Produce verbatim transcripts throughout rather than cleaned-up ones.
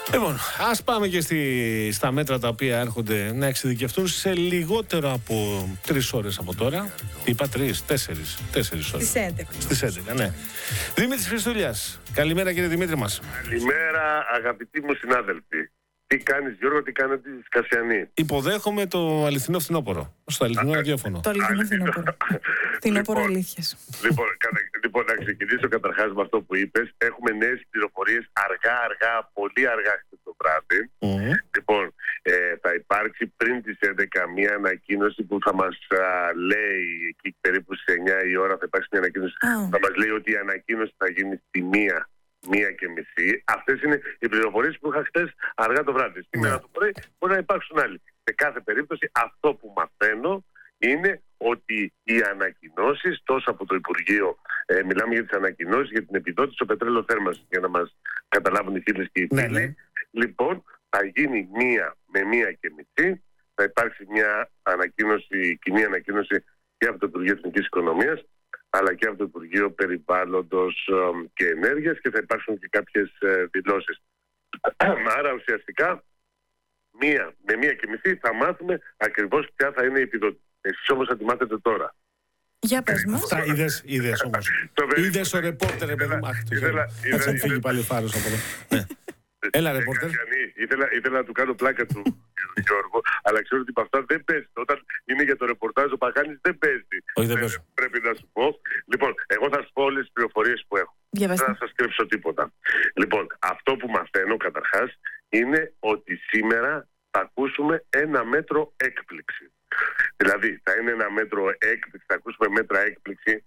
Λοιπόν, ας πάμε και στη, στα μέτρα τα οποία έρχονται να εξειδικευτούν σε λιγότερο από τρεις ώρες από τώρα. Είπα τρεις, τέσσερις, τέσσερις ώρες. Στις έντεκα. Στις έντεκα, ναι. Δημήτρης Χριστούλιας. Καλημέρα κύριε Δημήτρη μας. Καλημέρα αγαπητοί μου συνάδελφοι. Τι κάνεις Γιώργο, τι κάνετε Κασιανή? Υποδέχομαι το αληθινό φθινόπωρο. Στο αληθινό ραδιόφωνο. Το αληθινό φθινόπωρο. Φθινόπωρο Λοιπόν, αλήθειας. Λοιπόν, κατα... λοιπόν, να ξεκινήσω καταρχάς με αυτό που είπες. Έχουμε νέες πληροφορίες αργά-αργά, πολύ αργά το βράδυ. Mm. Λοιπόν, ε, θα υπάρξει πριν τις έντεκα μια ανακοίνωση που θα μας α, λέει εκεί περίπου στις εννιά η ώρα. Θα υπάρξει μια ανακοίνωση Oh. που θα μας λέει ότι η ανακοίνωση θα γίνει στη μία. Μία και μισή. Αυτές είναι οι πληροφορίες που είχα χτες αργά το βράδυ. Σήμερα Ναι. το πρωί μπορεί να υπάρξουν άλλοι. Σε κάθε περίπτωση αυτό που μαθαίνω είναι ότι οι ανακοινώσεις τόσο από το Υπουργείο, ε, μιλάμε για τις ανακοινώσεις για την επιδότηση στο πετρέλαιο θέρμανσης, για να μας καταλάβουν οι φίλες και οι φίλοι. Ναι, ναι. Λοιπόν, θα γίνει μία με μία και μισή. Θα υπάρξει μια ανακοίνωση, κοινή ανακοίνωση και από το Υπουργείο Εθνικής Οικονομίας, αλλά και από το Υπουργείο Περιβάλλοντος ε, και Ενέργειας, και θα υπάρξουν και κάποιες ε, δηλώσεις. Άρα ουσιαστικά μία με μία και μισή θα μάθουμε ακριβώς ποια θα είναι η επιδότηση. Εσείς όμως θα τη μάθετε τώρα. Για πες μας. Αυτά είδες, είδες όμως. Το παιδί- Είδες ο ρεπόρτερ, παιδί μου. Αχ, το ήθελα- χαίρομαι. ήθελα- Κάτσε να φύγει ήθελα- πάλι ο Φάρος από εδώ. Ναι. Έλα, Ε, ρεπόρτερ. Κασιανή, ήθελα, ήθελα να του κάνω πλάκα του Γιώργο, αλλά ξέρω ότι με αυτά δεν παίζει. Όταν είναι για το ρεπορτάζ, ο Παγάνης δεν παίζει. Όχι, δεν Ε, παίζω. Πρέπει να σου πω. Λοιπόν, εγώ θα σου πω όλες τις πληροφορίες που έχω. Δεν Διαβάστε. θα σας κρύψω τίποτα. Λοιπόν, αυτό που μαθαίνω καταρχάς είναι ότι σήμερα θα ακούσουμε ένα μέτρο έκπληξη. Δηλαδή, θα είναι ένα μέτρο έκπληξη, θα ακούσουμε μέτρα έκπληξη.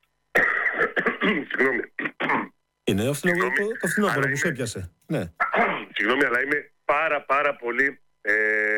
Συγγνώμη. Είναι το φθινόπωρο, Συγγνώμη, το φθινόπωρο αλλά που σου είναι- έπιασε. Ναι. Συγγνώμη, αλλά είμαι πάρα πάρα πολύ ε,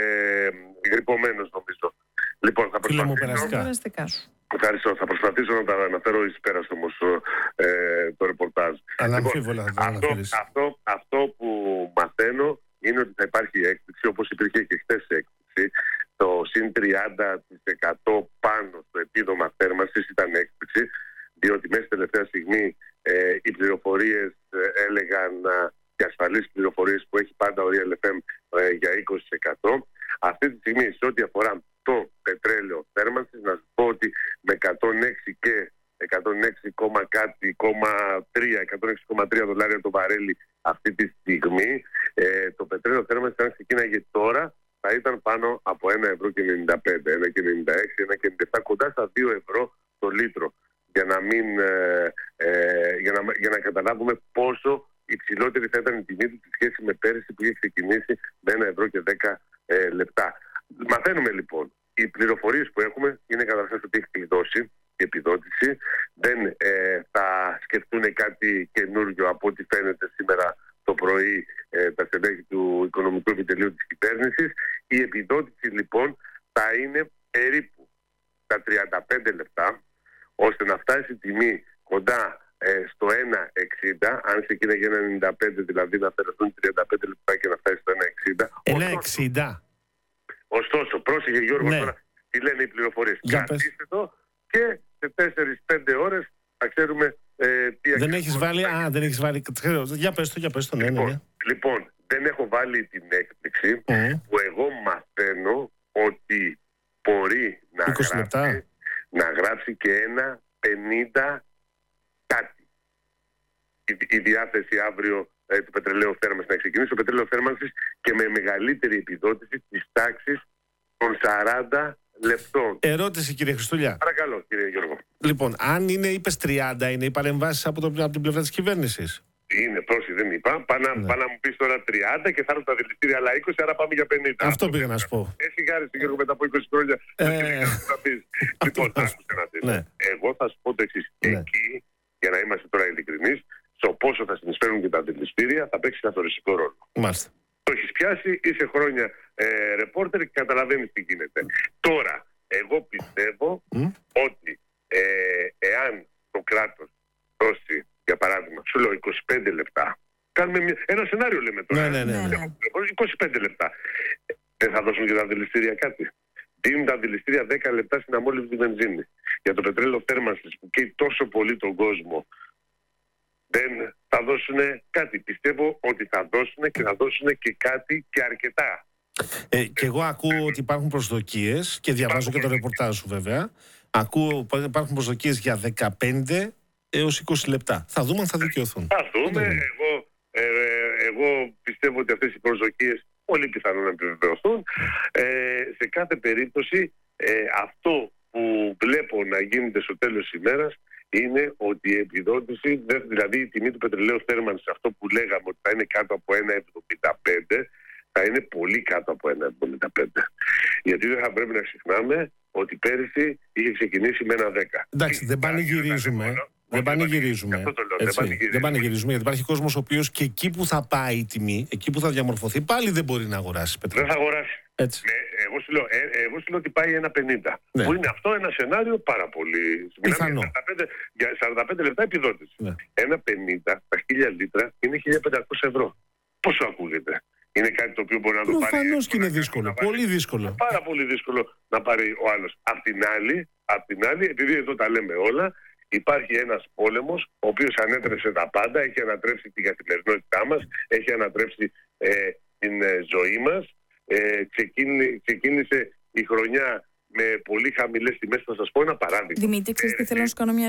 γρυπωμένος νομίζω. Λοιπόν, θα Φίλε μου, προσπαθήσω... περαστικά. Περαστικά σου. Ευχαριστώ. Θα προσπαθήσω να τα αναφέρω εις πέρας όμως ε, το ρεπορτάζ. Αναμφίβολα θα το αυτό, αναφέρεις. αυτό, αυτό που μαθαίνω είναι ότι θα υπάρχει έκπληξη, όπως υπήρχε και χθες έκπληξη. Το συν τριάντα τοις εκατό πάνω στο επίδομα θέρμανσης ήταν έκπληξη, διότι μέσα στην τελευταία στιγμή ε, οι πληροφορίες ε, έλεγαν ε, και ασφαλείς πληροφορίες που έχει πάντα ο Real εφ εμ ε, για είκοσι τοις εκατό. Αυτή τη στιγμή, σε ό,τι αφορά το πετρέλαιο θέρμανσης, να σου πω ότι με εκατόν έξι και εκατόν έξι κόμμα κάτι, κόμμα τρία, εκατόν έξι κόμμα τρία δολάρια το βαρέλι αυτή τη στιγμή, ε, το πετρέλαιο θέρμανσης, αν ξεκίναγε τώρα, θα ήταν πάνω από ένα ευρώ και ενενήντα πέντε, ένα και ενενήντα έξι, ένα και ενενήντα επτά, κοντά στα δύο ευρώ το λίτρο. Για να, μην, ε, ε, για να, για να καταλάβουμε πόσο υψηλότερη θα ήταν η τιμή του σε σχέση με πέρυσι που είχε ξεκινήσει με ένα ευρώ και δέκα ε, λεπτά. Μαθαίνουμε λοιπόν. Οι πληροφορίες που έχουμε είναι καταρχάς ότι έχει κλειδώσει η επιδότηση. Δεν ε, θα σκεφτούν κάτι καινούργιο από ό,τι φαίνεται σήμερα το πρωί ε, τα στελέχη του Οικονομικού Επιτελείου της κυβέρνησης. Η επιδότηση λοιπόν θα είναι περίπου τα τριάντα πέντε λεπτά, ώστε να φτάσει η τιμή κοντά ε, στο ένα εξήντα, αν ξεκίναγε ένα ενενήντα πέντε, δηλαδή να αφαιρεθούν τριάντα πέντε λεπτά και να φτάσει στο ένα εξήντα. ένα εξήντα. Ωστόσο, πρόσεχε Γιώργο, Ναι. τώρα τι λένε οι πληροφορίες. Για Καθίστε το και σε τέσσερις πέντε ώρες θα ξέρουμε ε, τι Δεν ακριβώς έχεις βάλει, θα α, δεν έχεις βάλει, για πες το, για πες το, ναι, ναι, ναι. Λοιπόν, λοιπόν, δεν έχω βάλει την έκπληξη Mm. που εγώ μαθαίνω ότι μπορεί να είκοσι λεπτά. γράψει, να γράψει και ένα πενήντα κάτι. Η, η διάθεση αύριο ε, του πετρελαίου θέρμανσης να ξεκινήσει το πετρέλαιο θέρμανσης και με μεγαλύτερη επιδότηση της τάξης των σαράντα λεπτών. Ερώτηση κύριε Χριστούλια. Παρακαλώ κύριε Γιώργο. Λοιπόν, αν είναι, είπες τριάντα, είναι οι παρεμβάσεις από, το, από την πλευρά της κυβέρνησης. Είναι, πρόσεχε, δεν είπα. Πά να, Ναι. πά να μου πεις τώρα τριάντα και θα έρθουν τα δηληστήρια άλλα είκοσι, άρα πάμε για πενήντα. Αυτό πήγα να σου πω. Εσύ χάρη Γιώργο μετά από είκοσι χρόνια. Ε, δεν ξέρεις τι να πεις. Λοιπόν, να άκουσε να δεις. Ναι. Εγώ θα σου πω το εξής. Ναι. Εκεί, για να είμαστε τώρα ειλικρινείς, στο πόσο θα συνεισφέρουν και τα δηληστήρια θα παίξει καθοριστικό ρόλο. Μάλιστα. Το έχεις πιάσει, είσαι χρόνια ε, ρεπόρτερ και καταλαβαίνεις τι γίνεται. Τώρα, εγώ πιστεύω Μμ. ότι ε, εάν το κράτος δώσει, για παράδειγμα, σου λέω είκοσι πέντε λεπτά, κάνουμε μια, ένα σενάριο λέμε τώρα. Ναι, ναι, ναι, ναι. είκοσι πέντε λεπτά. Ε, Δεν θα δώσουν και τα δηληστήρια κάτι. Δίνουν τα δηληστήρια δέκα λεπτά στην αμόλυβδη βενζίνη. Για το πετρέλαιο θέρμανσης που καίει τόσο πολύ τον κόσμο, δεν θα δώσουν κάτι. Πιστεύω ότι θα δώσουν και θα δώσουν και κάτι και αρκετά. Ε, και εγώ ακούω ότι υπάρχουν προσδοκίες και διαβάζω και το ρεπορτάζ σου βέβαια. Ακούω ότι υπάρχουν προσδοκίες για δεκαπέντε έως είκοσι λεπτά. Θα δούμε αν θα δικαιωθούν. Θα δούμε. Εγώ, ε, εγώ πιστεύω ότι αυτές οι προσδοκίες πολύ πιθανόν να επιβεβαιωθούν. Ε, σε κάθε περίπτωση ε, αυτό που βλέπω να γίνεται στο τέλος της ημέρας είναι ότι η επιδότηση, δηλαδή η τιμή του πετρελαίου θέρμανσης, αυτό που λέγαμε ότι θα είναι κάτω από ένα εβδομήντα πέντε, θα είναι πολύ κάτω από ένα εβδομήντα πέντε. Γιατί δεν θα πρέπει να ξεχνάμε ότι πέρυσι είχε ξεκινήσει με ένα δέκα. Εντάξει, δεν πανηγυρίζουμε. Δεν πανηγυρίζουμε. Δεν πανηγυρίζουμε, γιατί υπάρχει κόσμος ο οποίος και εκεί που θα πάει η τιμή, εκεί που θα διαμορφωθεί, πάλι δεν μπορεί να αγοράσει πετρέλαιο. Δεν θα αγοράσει. Έτσι. Με, εγώ, σου λέω, ε, εγώ σου λέω ότι πάει ένα πενήντα. Ναι. Που είναι αυτό ένα σενάριο πάρα πολύ πιθανό. Για σαράντα πέντε λεπτά επιδότηση. Ναι. Ένα πενήντα στα χίλια λίτρα είναι χίλια πεντακόσια ευρώ. Πόσο ακούγεται? Είναι κάτι το οποίο μπορεί να το πάρει. Προφανώς και είναι δύσκολο. Πολύ δύσκολο. Πάρα πολύ δύσκολο να πάρει ο άλλος. Απ' την άλλη, απ' την άλλη, επειδή εδώ τα λέμε όλα, υπάρχει ένας πόλεμος ο οποίος ανέτρεψε τα πάντα, έχει ανατρέψει την καθημερινότητά μας, έχει ανατρέψει ε, την ε, ζωή μας. Ε, ξεκίνη, ξεκίνησε η χρονιά με πολύ χαμηλές τιμές. Θα σας πω ένα παράδειγμα. Δημήτρη, ξέρεις τι ε, θέλω να σου κάνω μια